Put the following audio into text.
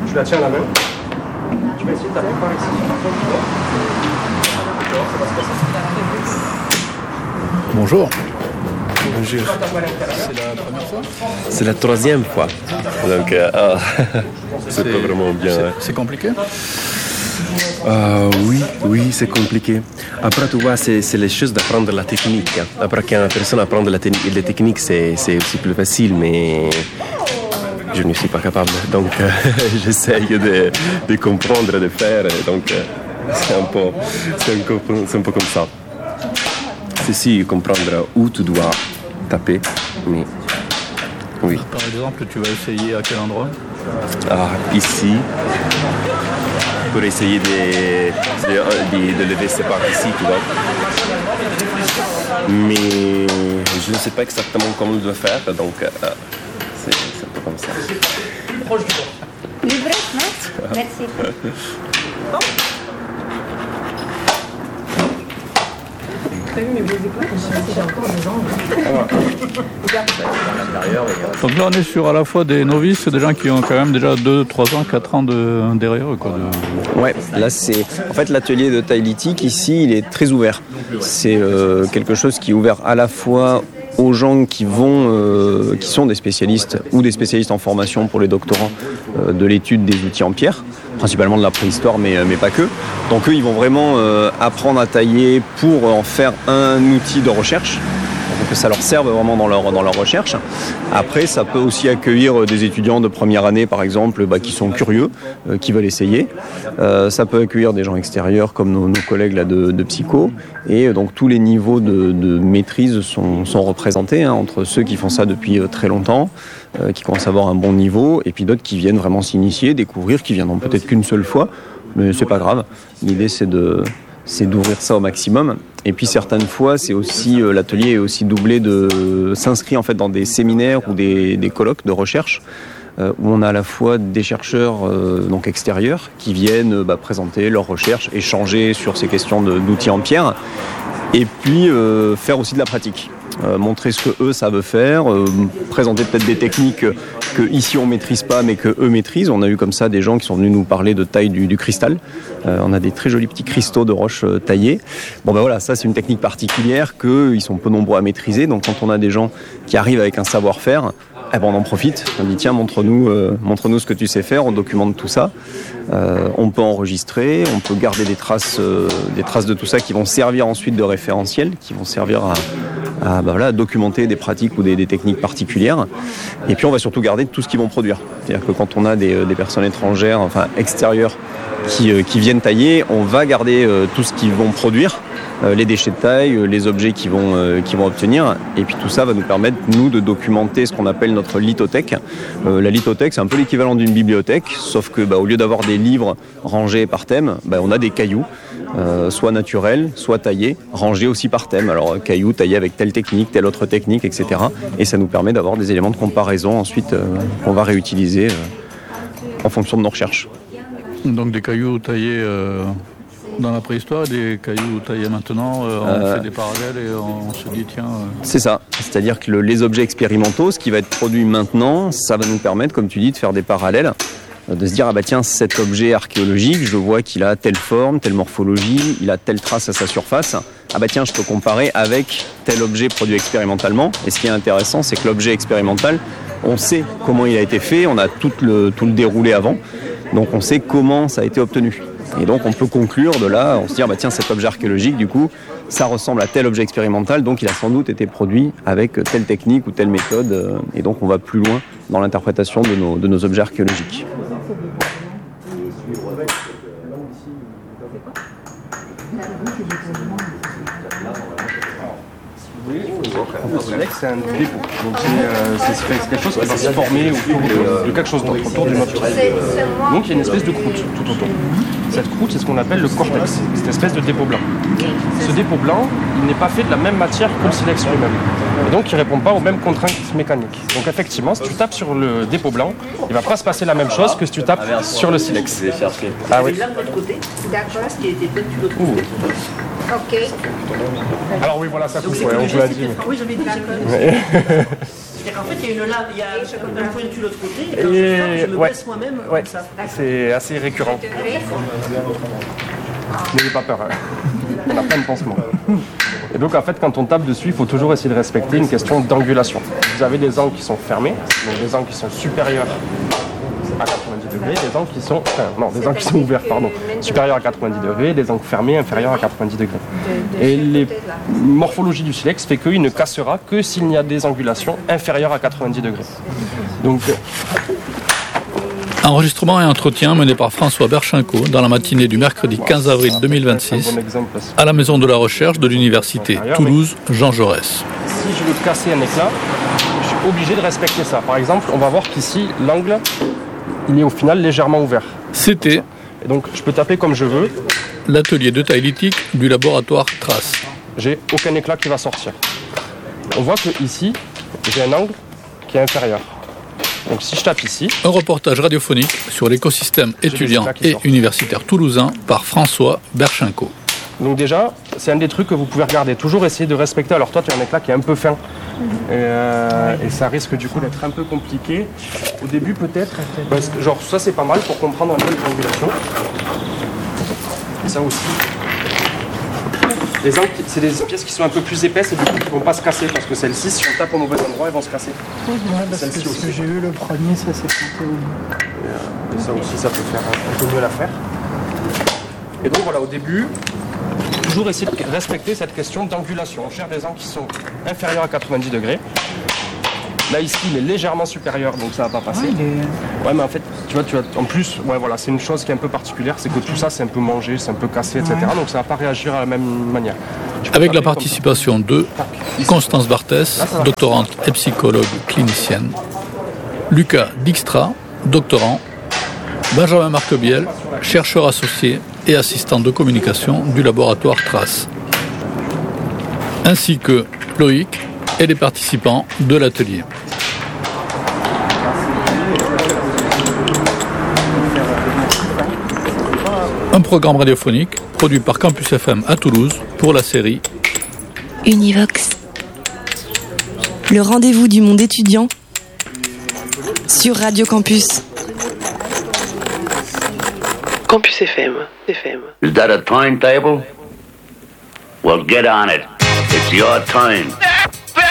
Tu la tiens à la main. Tu vas essayer de taper par ici. Bonjour. C'est la première fois? C'est la troisième fois. Donc, c'est pas vraiment bien. C'est compliqué? Oui, c'est compliqué. Après, tu vois, c'est les choses d'apprendre la technique. Après, quand une personne apprend les techniques, c'est aussi plus facile, mais je ne suis pas capable. Donc, j'essaye de comprendre, de faire. Donc, c'est un peu comme ça. C'est si comprendre où tu dois taper, mais oui. Par exemple, tu vas essayer à quel endroit? Ici, pour essayer de lever ses parts ici, tu vois. Mais je ne sais pas exactement comment je dois faire, donc c'est un peu comme ça. L'ivresse, non? Merci. Donc là, on est sur à la fois des novices, des gens qui ont quand même déjà 2, 3 ans, 4 ans derrière eux. Ouais, là c'est... En fait, l'atelier de taille lithique, ici, il est très ouvert. C'est quelque chose qui est ouvert à la fois aux gens qui sont des spécialistes ou des spécialistes en formation pour les doctorants de l'étude des outils en pierre, principalement de la préhistoire, mais pas que. Donc eux, ils vont vraiment apprendre à tailler pour en faire un outil de recherche, pour que ça leur serve vraiment dans leur recherche. Après, ça peut aussi accueillir des étudiants de première année, par exemple, qui sont curieux, qui veulent essayer. Ça peut accueillir des gens extérieurs, comme nos collègues là, de psycho. Et donc tous les niveaux de maîtrise sont représentés, entre ceux qui font ça depuis très longtemps, qui commencent à avoir un bon niveau, et puis d'autres qui viennent vraiment s'initier, découvrir, qui viendront peut-être qu'une seule fois, mais c'est pas grave. L'idée, c'est d'ouvrir ça au maximum. Et puis certaines fois, c'est aussi l'atelier est aussi doublé s'inscrit en fait dans des séminaires ou des colloques de recherche où on a à la fois des chercheurs donc extérieurs qui viennent présenter leurs recherches, échanger sur ces questions d'outils en pierre, et puis faire aussi de la pratique. Montrer ce que eux savent faire, présenter peut-être des techniques que ici on maîtrise pas mais que eux maîtrisent. On a eu comme ça des gens qui sont venus nous parler de taille du cristal. On a des très jolis petits cristaux de roche taillés. Bon voilà, ça c'est une technique particulière qu'ils sont peu nombreux à maîtriser. Donc quand on a des gens qui arrivent avec un savoir-faire, on en profite. On dit tiens, montre-nous ce que tu sais faire. On documente tout ça. On peut enregistrer, on peut garder des traces de tout ça qui vont servir ensuite de référentiel, qui vont servir à documenter des pratiques ou des techniques particulières. Et puis on va surtout garder tout ce qu'ils vont produire. C'est-à-dire que quand on a des personnes étrangères, enfin extérieures, qui viennent tailler, on va garder tout ce qu'ils vont produire, les déchets de taille, les objets qu'ils vont obtenir. Et puis tout ça va nous permettre, nous, de documenter ce qu'on appelle notre lithothèque. La lithothèque, c'est un peu l'équivalent d'une bibliothèque, sauf que au lieu d'avoir des livres rangés par thème, on a des cailloux, soit naturels, soit taillés, rangés aussi par thème. Alors cailloux taillés avec telle technique, telle autre technique, etc. Et ça nous permet d'avoir des éléments de comparaison ensuite qu'on va réutiliser en fonction de nos recherches. Donc des cailloux taillés dans la préhistoire et des cailloux taillés maintenant, on fait des parallèles et on se dit tiens... C'est ça, c'est-à-dire que les objets expérimentaux, ce qui va être produit maintenant, ça va nous permettre, comme tu dis, de faire des parallèles, de se dire tiens, cet objet archéologique, je vois qu'il a telle forme, telle morphologie, il a telle trace à sa surface, tiens, je peux comparer avec tel objet produit expérimentalement. Et ce qui est intéressant, c'est que l'objet expérimental, on sait comment il a été fait, on a tout le déroulé avant, donc on sait comment ça a été obtenu. Et donc on peut conclure de là, on se dit tiens, cet objet archéologique, du coup, ça ressemble à tel objet expérimental, donc il a sans doute été produit avec telle technique ou telle méthode, et donc on va plus loin dans l'interprétation de nos objets archéologiques. C'est un dépôt. Donc c'est quelque chose qui va se former autour de quelque chose d'autre, autour d'une autre chose. Donc il y a une espèce de croûte tout autour. Cette croûte, c'est ce qu'on appelle le cortex, cette espèce de dépôt blanc. Ce dépôt blanc, il n'est pas fait de la même matière que le silex lui-même. Et donc il ne répond pas aux mêmes contraintes mécaniques. Donc effectivement, si tu tapes sur le dépôt blanc, il ne va pas se passer la même chose que si tu tapes sur le silex. Ah oui. D'accord, ce qui était fait de l'autre côté. Ok. Alors oui, voilà, ça coupe, on vous l'a dit. Oui, je vais dire. C'est-à-dire qu'en fait, il y a une pointue de l'autre côté, et Et quand je frappe, je me ouais. baisse moi-même Ouais, comme ça. c'est assez récurrent. N'ayez pas peur, on n'a pas de pansement. Et donc en fait, quand on tape dessus, il faut toujours essayer de respecter une question d'angulation. Vous avez des angles qui sont fermés, donc des angles qui sont supérieurs à 90 degrés, des angles qui sont, des angles qui sont ouverts, pardon, supérieurs à 90 degrés, des angles fermés inférieurs à 90 degrés. Et les morphologies du silex fait qu'il ne cassera que s'il y a des angulations inférieures à 90 degrés. Donc Enregistrement et entretien mené par François Berchenko dans la matinée du mercredi 15 avril 2026 à la Maison de la Recherche de l'Université Toulouse Jean Jaurès. Si je veux casser un éclat, je suis obligé de respecter ça. Par exemple, on va voir qu'ici, l'angle, il est au final légèrement ouvert. C'était Et donc, je peux taper comme je veux. l'atelier de taille lithique du laboratoire Trace. J'ai aucun éclat qui va sortir. On voit que ici, j'ai un angle qui est inférieur. Donc si je tape ici, Un reportage radiophonique sur l'écosystème étudiant et universitaire toulousain par François Berchenko. donc déjà, c'est un des trucs que vous pouvez regarder. Toujours essayer de respecter. Alors toi, tu as un éclat qui est un peu fin. Et ça risque du coup d'être un peu compliqué. Au début, peut-être. Parce que, genre, ça, c'est pas mal pour comprendre un peu les angulations. Et ça aussi. Les angles, c'est des pièces qui sont un peu plus épaisses et du coup qui ne vont pas se casser. Parce que celles-ci, si on tape au mauvais endroit, elles vont se casser. Parce que ce que j'ai eu le premier, ça s'est planté au bout. Et ça aussi, ça peut faire un peu mieux l'affaire. Et donc voilà, au début, toujours essayer de respecter cette question d'angulation. On cherche des angles qui sont inférieurs à 90 degrés. Là, ici, il est légèrement supérieur, donc ça va pas passer. Ouais, mais en fait, tu vois, en plus, ouais, voilà, c'est une chose qui est un peu particulière, c'est que tout ça, c'est un peu mangé, c'est un peu cassé, etc. Donc ça va pas réagir à la même manière. Avec la participation de Constance Barthès, doctorante et psychologue clinicienne, Lucas Dijkstra, doctorant, Benjamin Marquebiel, chercheur associé et assistant de communication du laboratoire Trace, ainsi que Loïc et les participants de l'atelier. Un programme radiophonique produit par Campus FM à Toulouse pour la série Univox. Le rendez-vous du monde étudiant sur Radio Campus. Campus FM. Is that a timetable? Well, get on it. It's your time.